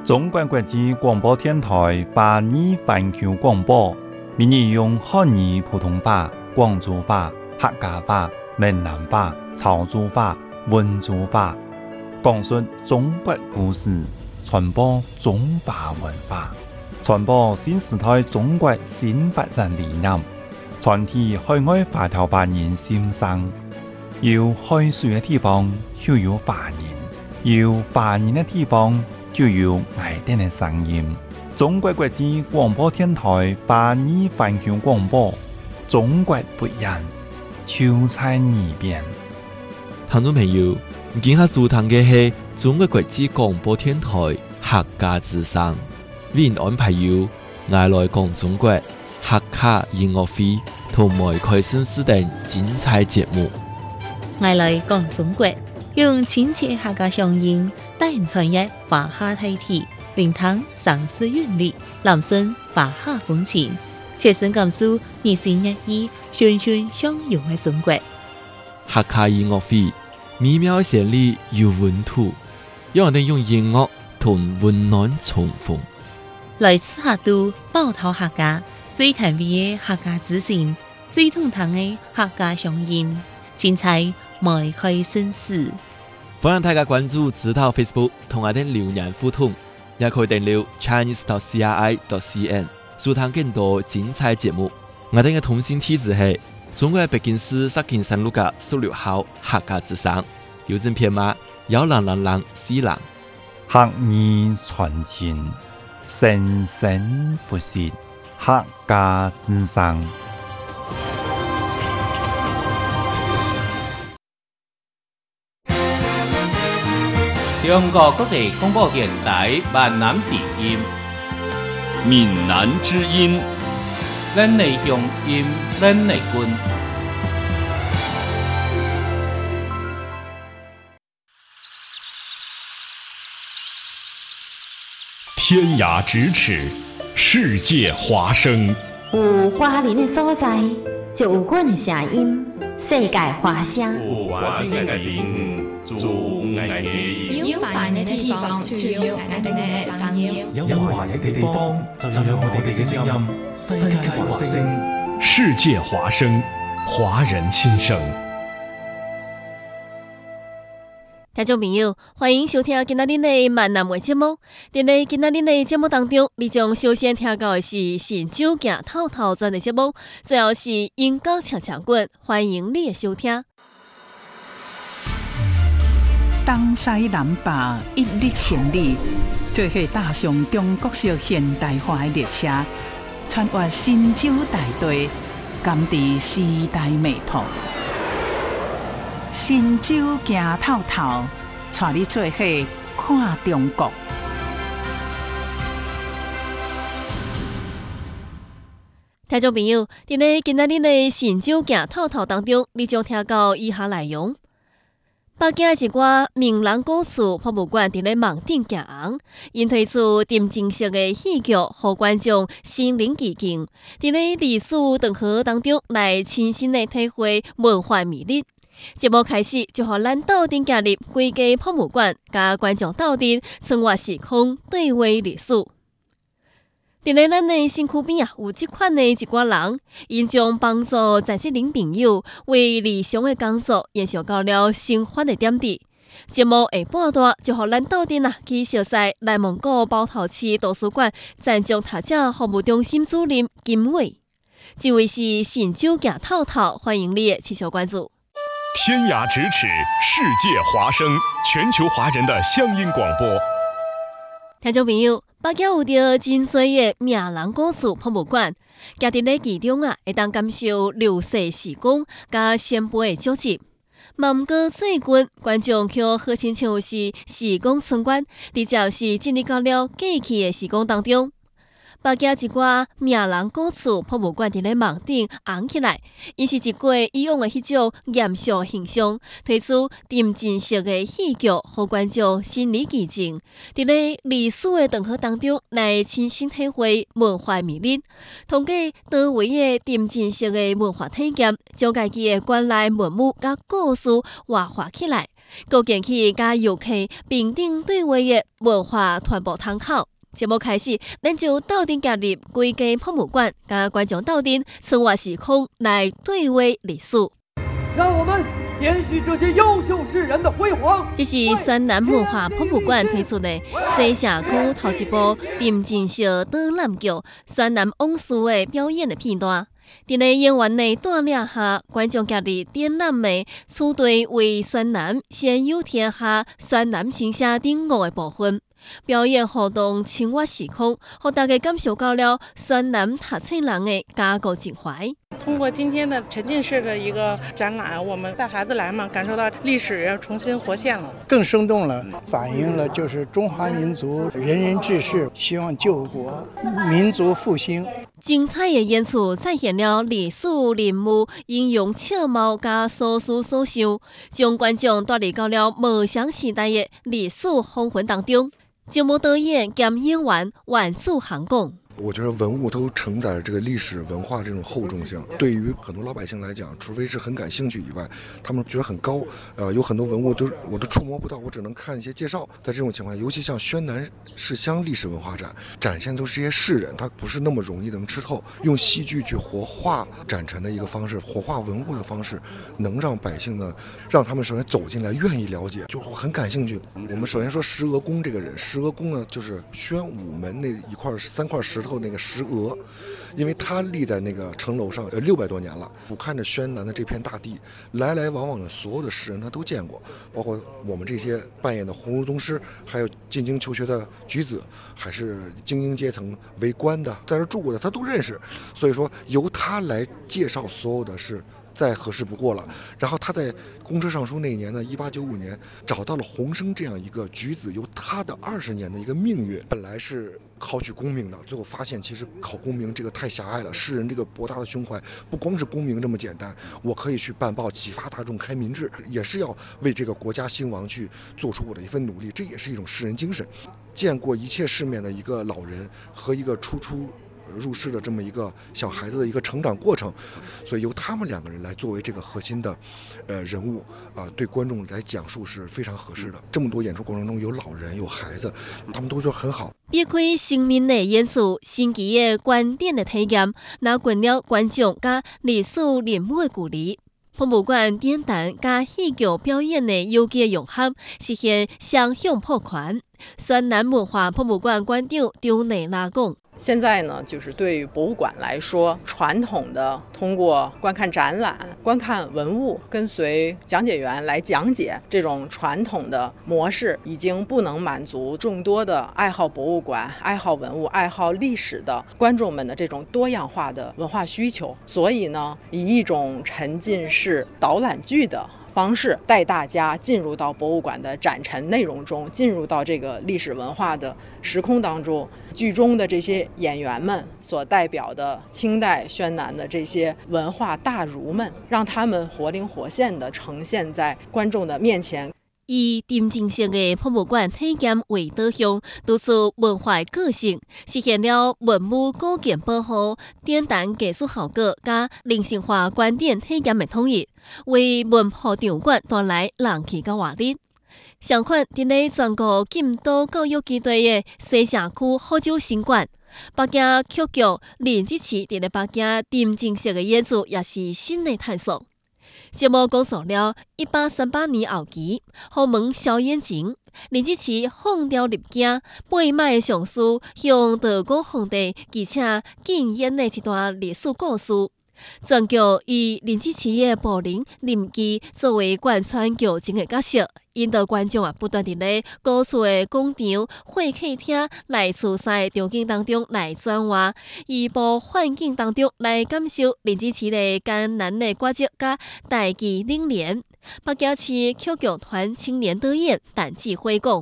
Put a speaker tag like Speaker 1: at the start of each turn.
Speaker 1: 中国国际广播电台华语环球广播，每日用汉语普通话、广州话、客家话、闽南话、潮州话、温州话，讲述中国故事，传播中华文化，传播新时代中国新发展理念，传递海外华侨华人心声。有海水的地方就有华人，有华人的地方就有爱丁的声音。中国国际广播电台华语环球广播，中国不一样，就在耳边。
Speaker 2: 听众朋友，今下收听的是中国国际广播电台客家之声，为您安排有爱来讲中国客家音乐会同埋开心事等精彩节目。
Speaker 3: 爱来讲中国，用亲切客家乡音带人传阅华夏大体，聆听上世韵律，揽声华夏风情，切身感受日新月异、循循相融的中国。
Speaker 2: 客家音乐会美妙旋律有温度，让我哋用音乐同温暖重逢。
Speaker 3: 来自客都宝岛客家最甜美的客家之声，最通透的客家乡音，精彩迈开新事。
Speaker 2: 欢迎大家关注指导 Facebook 同我哋留言互动，也可以订阅 chinese.cri.cn 收聽更多精彩節目。我哋嘅通訊地址係中國北京市石景山路嘅16號客家之聲，郵政編碼10004人。
Speaker 1: 客語傳情，生生不息，客家之聲。
Speaker 4: 中國國際廣播電台閩南之音，
Speaker 5: 閩南之音，
Speaker 4: 咱的鄉音，咱的根。
Speaker 5: 天涯咫尺，世界華聲。
Speaker 6: 有華人的所在，就有阮的聲音，世界華聲。
Speaker 5: 有華人的地方，就有愛的音。
Speaker 7: 有華人的地方，就有愛的聲音。
Speaker 8: 有華人的地方，就有我哋嘅聲音。世界華聲，
Speaker 5: 世界華聲，華人心聲。
Speaker 9: 聽眾朋友，歡迎收聽今仔日的閩南話節目。在今仔日的節目當中，你將首先聽到的是神州行透透轉的節目，最後是音樂唱唱館，歡迎你的收聽。
Speaker 10: 東西南北一日千里，做伙踏上中國式現代化的列車，穿越神州大地，感知時代脈搏。神州行透透，帶你做伙看中國。
Speaker 9: 聽眾朋友，在今仔日的神州行透透當中，你將聽到以下內容：北京一掛名人故事博物館在網頂行紅，因推出沉浸式的戲劇，讓觀眾身臨其境，在歷史長河當中來親身的體會文化魅力。節目開始就讓咱鬥陣加入規家博物館，甲觀眾鬥陣穿越時空，對話歷史。在咱的身軀邊有這款的一掛人，因將幫助在職領朋友為理想的工作延續到了生活的點滴。節目下半段就讓咱鬥陣去熟悉內蒙古包頭市圖書館殘障讀者服務中心主任金偉。這位是神州行透透，歡迎你持續關注。
Speaker 5: 天涯咫尺，世界華聲，全球華人的鄉音廣播。
Speaker 9: 聽眾朋友，北京有着真多的名人故事博物館，家己咧其中會當感受流逝時光甲先輩的足跡。嘛毋過最近觀眾卻好親像是時光村館，直接是進入到了過去的時光當中。北京一掛名人故事博物館在網頂紅起來，伊是一過以往的迄種嚴肅形象，推出沉浸式的戲劇，讓觀眾身臨其境，在歷史的長河當中來親身體會文化魅力。通過多維的沉浸式的文化體驗，將家己的原來文物甲故事活化起來， 构建起甲游客平等对话的文化传播窗口。节目开始，咱就斗阵加入规家博物馆，甲观众斗阵穿越时空来对话历史。
Speaker 11: 让我们延续这些优秀世人的辉煌。
Speaker 9: 这是宣南文化博物馆推出的西社区头一部沉浸式导览剧《宣南往事》的表演的片段。在演员的带领下，观众加入展览的此地为宣南先有天下宣南新社等5个部分。表演活动穿越时空，让大家感受到了宣南读册人的家国情怀。
Speaker 12: 通过今天的沉浸式的一个展览，我们带孩子来嘛，感受到历史要重新活现了，
Speaker 13: 更生动了，反映了就是中华民族仁人志士希望救国、民族复兴。
Speaker 9: 精彩的演出再现了历史人物英勇笑貌加所思所想，将观众带入到了梦想时代的历史风云当中。节目导演兼演员万祖航讲。
Speaker 14: 我觉得文物都承载着这个历史文化这种厚重性，对于很多老百姓来讲，除非是很感兴趣以外，他们觉得很高。有很多文物我都触摸不到，我只能看一些介绍。在这种情况下，尤其像宣南市乡历史文化展，展现都是这些士人，他不是那么容易能吃透。用戏剧去活化展陈的一个方式，活化文物的方式，能让百姓呢，让他们首先走进来，愿意了解，就很感兴趣。我们首先说石额公这个人，石额公呢，就是宣武门那一块3块石头那个石额，因为他立在那个城楼上600多年了，俯瞰着宣南的这片大地，来来往往的所有的士人他都见过，包括我们这些扮演的红儒宗师，还有进京求学的举子，还是精英阶层为官的，在这住过的，他都认识。所以说由他来介绍所有的是再合适不过了。然后他在公车上书那一年呢，1895年找到了洪生这样一个举子，由他的20年的一个命运，本来是考取功名的，最后发现其实考功名这个太狭隘了，世人这个博大的胸怀不光是功名这么简单，我可以去办报启发大众开民智，也是要为这个国家兴亡去做出我的一份努力，这也是一种世人精神。见过一切世面的一个老人和一个初入世的这么一个小孩子的一个成长过程，所以由他们2个人来作为这个核心的人物对观众来讲述是非常合适的。这么多演出过程中有老人有孩子，他们都说很好。
Speaker 9: 避开生命的演出，新奇的观点的体验，拉近了观众甲历史人物的距离。博物馆展览加戏剧表演的有机融合，实现双向破款。宣南文化博物馆馆长张内拉讲。
Speaker 12: 现在呢，就是对于博物馆来说，传统的通过观看展览、观看文物，跟随讲解员来讲解这种传统的模式，已经不能满足众多的爱好博物馆、爱好文物、爱好历史的观众们的这种多样化的文化需求。所以呢，以一种沉浸式导览剧的方式带大家进入到博物馆的展陈内容中，进入到这个历史文化的时空当中。剧中的这些演员们所代表的清代宣南的这些文化大儒们，让他们活灵活现地呈现在观众的面前。
Speaker 9: 以沉浸式的博物馆体验为导向，突出文化个性，实现了文物古建保护、展览艺术效果加人性化观点体验的统一，为文化场馆带来人气甲活力。相反，伫全国禁毒教育基地的西社区福州新馆，北京曲剧林志奇伫北京沉浸式的演出，也是新的探索。节目讲述了1838年后期，虎门销演前，林志奇放调入京，背卖的上书向道光皇帝，而且敬演的一段历史故事。全剧以林志奇的步灵临机作为贯穿剧情的角色，引导观众不断伫古厝的广场、会客厅来出赛场景当中来转换，移步环境当中来感受林志奇的艰难的抉择甲代际冷连。北京市曲剧团青年导演陈志辉讲。